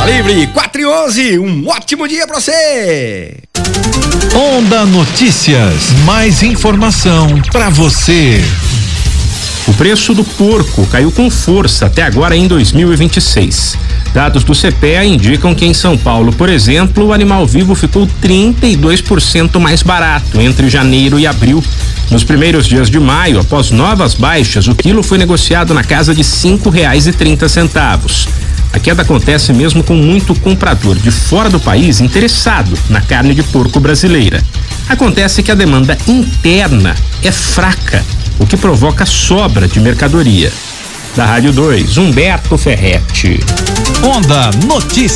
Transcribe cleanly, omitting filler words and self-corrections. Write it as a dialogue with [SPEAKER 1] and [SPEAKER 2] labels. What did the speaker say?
[SPEAKER 1] Tá livre, 4h11, um ótimo dia pra você.
[SPEAKER 2] Onda Notícias, mais informação pra você.
[SPEAKER 3] O preço do porco caiu com força até agora em 2026. Dados do CPEA indicam que em São Paulo, por exemplo, o animal vivo ficou 32% mais barato entre janeiro e abril. Nos primeiros dias de maio, após novas baixas, o quilo foi negociado na casa de R$5,30. A queda acontece mesmo com muito comprador de fora do país interessado na carne de porco brasileira. Acontece que a demanda interna é fraca, o que provoca sobra de mercadoria. Da Rádio 2, Humberto Ferretti.
[SPEAKER 2] Onda Notícias.